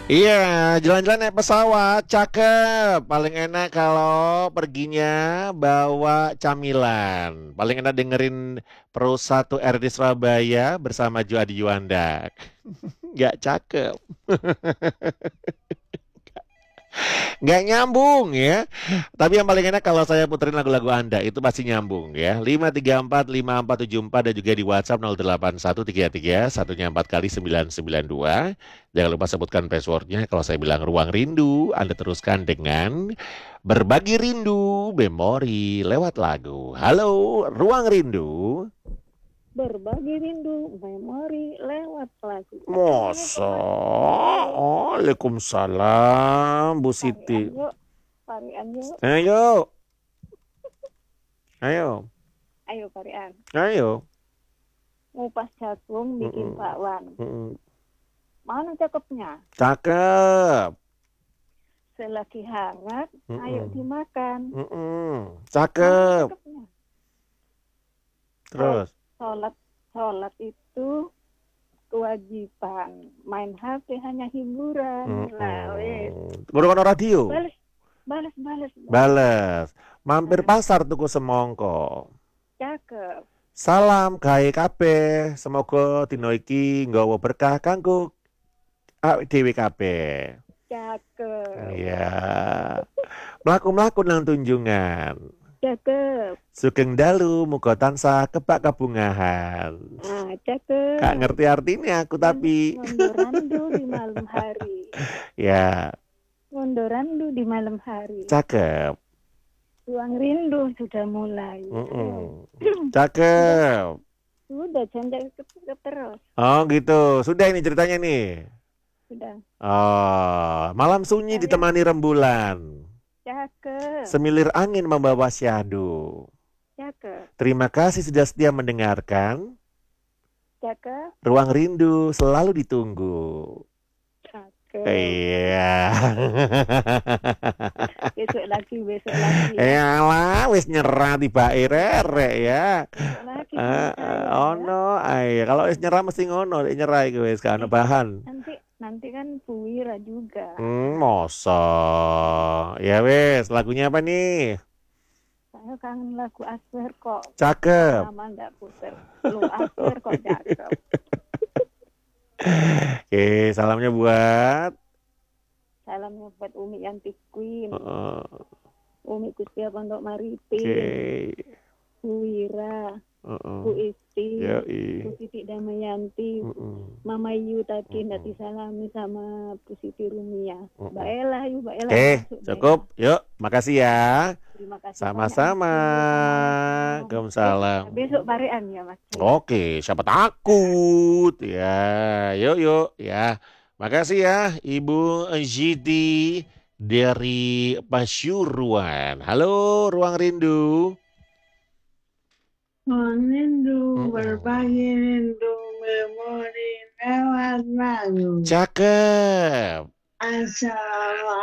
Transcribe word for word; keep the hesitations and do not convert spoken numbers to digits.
Iya, jalan-jalan naik pesawat, cakep. Paling enak kalau perginya bawa camilan. Paling enak dengerin Pro satu R D Surabaya bersama Jo Adi Yuandak. Nggak cakep. Nggak nyambung ya. Tapi yang paling enak kalau saya puterin lagu-lagu Anda itu pasti nyambung ya. lima tiga empat lima empat tujuh empat dan juga di WhatsApp nol delapan satu tiga tiga satunya empat kali sembilan sembilan dua. Jangan lupa sebutkan passwordnya. Kalau saya bilang ruang rindu, Anda teruskan dengan berbagi rindu memori lewat lagu. Halo, ruang rindu. Berbagi rindu memori lewat lagu. Masa, Assalamualaikum Waalaikumsalam, Bu Parian Siti. yuk, Parian yuk, Ayo, ayo, ayo Parian. ayo. Ngupas jagung bikin Mm-mm. bakwan. Mm-mm. Mana cakepnya? Cakep. Selagi hangat, ayo Mm-mm. dimakan. Mm-mm. Mana Cakep. cakepnya? Oh, Terus. sholat sholat itu kewajiban. Main H P hanya hiburan. Lah, wes. Mm-mm. Ngurungan radio. Balas, balas, balas, balas. Bales. Mampir Nah, pasar tuku semongko. cakep. Salam gawe kabeh. Semoga dina iki nggawa berkah kanggo awake dhewe kabeh. Cakep. Iya. Mlaku-mlaku nang tunjungan. Cakep. Sugeng dalu muga tansah kebak kabungahan. Nah, Gak cakep. ngerti artinya aku tapi. Ngondorandu di malam hari. Ya, Ngondorandu di malam hari. cakep. Ruang rindu sudah mulai. Mm-mm. Ayo. Cakep. Sudah, jangan cakep terus. Oh gitu. Sudah ini ceritanya nih. Sudah. Oh, malam sunyi Saya ditemani rembulan. cakep. Semilir angin membawa syahdu. Cakep. Terima kasih sudah setia mendengarkan. Cakep. Ruang rindu selalu ditunggu. Cakep. Iya. Besok lagi, besok lagi ya. Ya lah, wis nyerah tiba rek ya. Besok lagi Eh, sama eh, saya ono, ay, kalau wis nyerah mesti ngono, lek nyerah iku wis gak ono ya. bahan. Nanti nanti kan Bu Wira juga. Hmm, moso. Ya wis, lagunya apa nih? Saya kangen lagu Asper kok. Cakep. Lama nggak puter. Lu Asper kok cakep. Oke, salamnya buat Salamnya buat Umi Yanti Queen, uh, Umi Kustia Pondok oke. Maritim, Bu Wira, Uh-uh. Bu Isti, Yoi. Bu Siti Damayanti, Uh-uh. Mama Yu tadi nggak Uh-uh. disalami sama Bu Siti Rumia. Uh-uh. Mbak Ella, yuk Mbak Ella Eh, masuk Mbak cukup. Ella. Yuk, makasih ya. Terima kasih banyak Mas Sama-sama. Yu, sama-sama. Eh, Waalaikumsalam. besok parean ya Mas Yu. Oke, siapa takut? Ya, yuk yuk ya. Makasih ya Ibu Jidi dari Pasuruan. Halo, Ruang Rindu. Ruang rindu, Mm-mm. berbagi rindu, memori lewat lagu. Cakep. Assalamualaikum.